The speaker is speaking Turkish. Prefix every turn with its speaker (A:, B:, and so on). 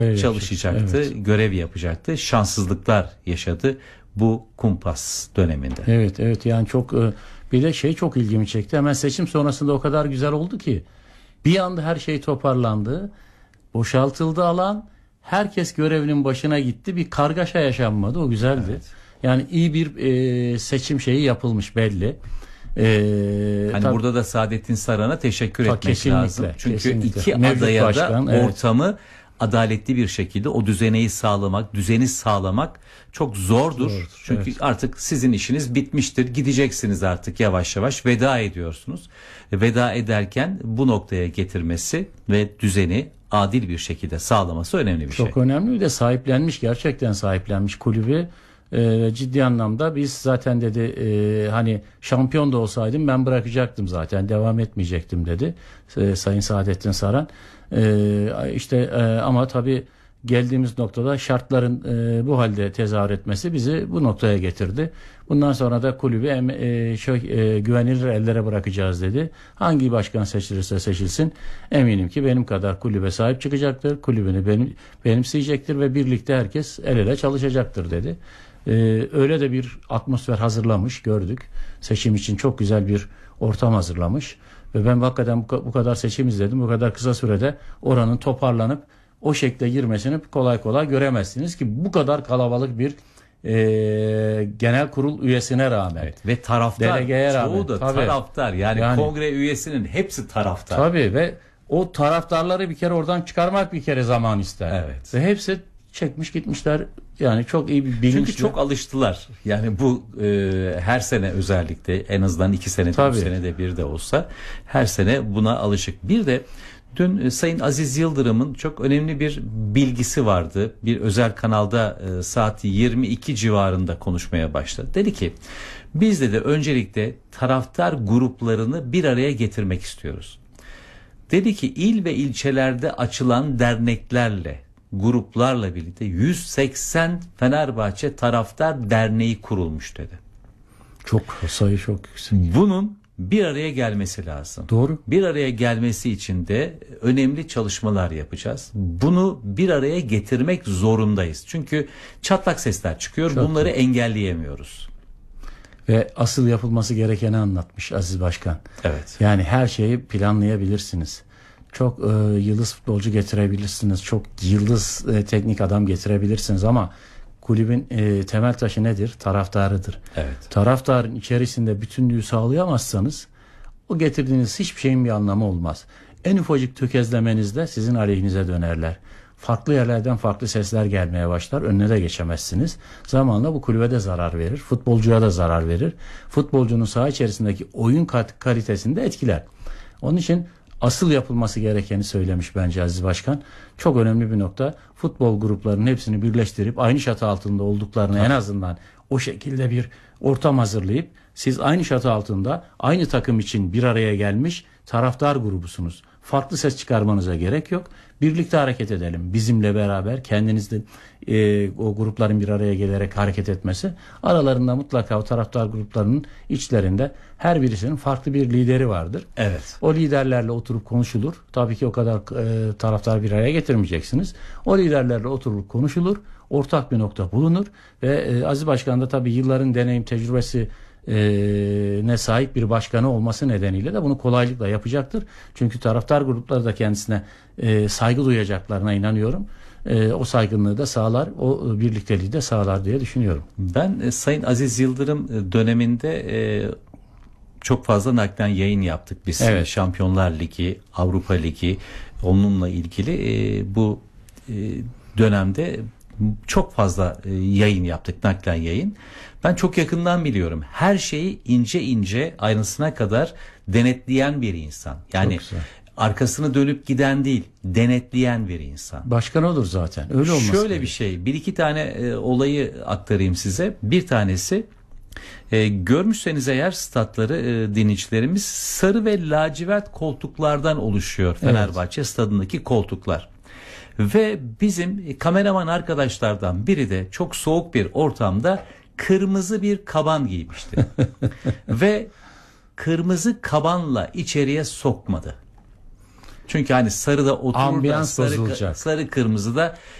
A: çalışacaktı,
B: Evet.
A: görev yapacaktı. Şanssızlıklar yaşadı bu kumpas döneminde.
B: Evet yani çok bir de çok ilgimi çekti. Hemen seçim sonrasında o kadar güzel oldu ki bir anda her şey toparlandı. Boşaltıldı alan. Herkes görevinin başına gitti. Bir kargaşa yaşanmadı. O güzeldi.
A: Evet.
B: Yani iyi bir seçim yapılmış belli.
A: Hani burada da Saadettin Saran'a teşekkür etmek
B: kesinlikle,
A: lazım. Çünkü
B: kesinlikle.
A: iki
B: Mevcut
A: adaya
B: başkan,
A: da ortamı adaletli bir şekilde o düzeni sağlamak çok zordur. Çünkü artık sizin işiniz bitmiştir. Gideceksiniz artık yavaş yavaş veda ediyorsunuz. Veda ederken bu noktaya getirmesi ve düzeni adil bir şekilde sağlaması önemli bir şey.
B: Çok önemli. Bir de gerçekten sahiplenmiş kulübü. Ciddi anlamda biz zaten dedi hani şampiyon da olsaydım ben bırakacaktım zaten, devam etmeyecektim dedi Sayın Saadettin Saran. Ama tabii geldiğimiz noktada şartların bu halde tezahür etmesi bizi bu noktaya getirdi. Bundan sonra da kulübü güvenilir ellere bırakacağız dedi. Hangi başkan seçilirse seçilsin eminim ki benim kadar kulübe sahip çıkacaktır. Kulübünü benimseyecektir ve birlikte herkes el ele çalışacaktır dedi. Öyle de bir atmosfer hazırlamış, gördük. Seçim için çok güzel bir ortam hazırlamış. Ve ben hakikaten bu kadar seçim izledim. Bu kadar kısa sürede oranın toparlanıp o şekle girmesini kolay kolay göremezsiniz ki bu kadar kalabalık bir genel kurul üyesine rağmen.
A: Evet, ve taraftar,
B: delegeye rağmen.
A: çoğu da taraftar. Yani kongre üyesinin hepsi taraftar.
B: Tabii ve o taraftarları bir kere oradan çıkarmak bir kere zaman ister.
A: Evet.
B: Ve hepsi çekmiş gitmişler. Yani çok iyi bir bilinçle.
A: Çünkü çok alıştılar. Yani bu her sene özellikle en azından 2 senede 3 senede bir de olsa her sene buna alışık. Bir de dün Sayın Aziz Yıldırım'ın çok önemli bir bilgisi vardı. Bir özel kanalda saat 22 civarında konuşmaya başladı. Dedi ki biz de öncelikle taraftar gruplarını bir araya getirmek istiyoruz. Dedi ki il ve ilçelerde açılan derneklerle, gruplarla birlikte 180 Fenerbahçe Taraftar Derneği kurulmuş dedi.
B: Sayı çok yüksek.
A: Bunun bir araya gelmesi lazım.
B: Doğru.
A: Bir araya gelmesi için de önemli çalışmalar yapacağız. Bunu bir araya getirmek zorundayız. Çünkü çatlak sesler çıkıyor. Bunları engelleyemiyoruz.
B: Ve asıl yapılması gerekeni anlatmış Aziz Başkan.
A: Evet.
B: Yani her şeyi planlayabilirsiniz. Çok yıldız futbolcu getirebilirsiniz. Çok yıldız teknik adam getirebilirsiniz ama kulübün temel taşı nedir? Taraftarıdır.
A: Evet.
B: Taraftarın içerisinde bütünlüğü sağlayamazsanız o getirdiğiniz hiçbir şeyin bir anlamı olmaz. En ufacık tökezlemenizde sizin aleyhinize dönerler. Farklı yerlerden farklı sesler gelmeye başlar. Önüne de geçemezsiniz. Zamanla bu kulübe de zarar verir. Futbolcuya da zarar verir. Futbolcunun saha içerisindeki oyun kalitesini de etkiler. Onun için asıl yapılması gerekeni söylemiş bence Aziz Başkan. Çok önemli bir nokta. Futbol gruplarının hepsini birleştirip aynı çatı altında olduklarını en azından o şekilde bir ortam hazırlayıp siz aynı çatı altında aynı takım için bir araya gelmiş taraftar grubusunuz. Farklı ses çıkarmanıza gerek yok. Birlikte hareket edelim. Bizimle beraber kendiniz de o grupların bir araya gelerek hareket etmesi. Aralarında mutlaka o taraftar gruplarının içlerinde her birisinin farklı bir lideri vardır.
A: Evet.
B: O liderlerle oturup konuşulur. Tabii ki o kadar taraftar bir araya getirmeyeceksiniz. O liderlerle oturup konuşulur. Ortak bir nokta bulunur. Ve Aziz Başkan da tabii yılların deneyim tecrübesi ne sahip bir başkanı olması nedeniyle de bunu kolaylıkla yapacaktır. Çünkü taraftar grupları da kendisine saygı duyacaklarına inanıyorum. O saygınlığı da sağlar, o birlikteliği de sağlar diye düşünüyorum.
A: Ben Sayın Aziz Yıldırım döneminde çok fazla naklen yayın yaptık biz.
B: Evet.
A: Şampiyonlar Ligi, Avrupa Ligi onunla ilgili bu dönemde çok fazla yayın yaptık, naklen yayın. Ben çok yakından biliyorum. Her şeyi ince ince ayrıntısına kadar denetleyen bir insan. Yani arkasını dönüp giden değil, denetleyen bir insan.
B: Başkan odur zaten. Öyle olmaz.
A: Şöyle bir şey, bir iki tane olayı aktarayım size. Bir tanesi, görmüşseniz eğer statları dinleyicilerimiz sarı ve lacivert koltuklardan oluşuyor Fenerbahçe stadındaki koltuklar. Ve bizim kameraman arkadaşlardan biri de çok soğuk bir ortamda kırmızı bir kaban giymişti. Ve kırmızı kabanla içeriye sokmadı. Çünkü hani sarı da oturur da
B: Ambiyans bozulacak.
A: sarı kırmızı da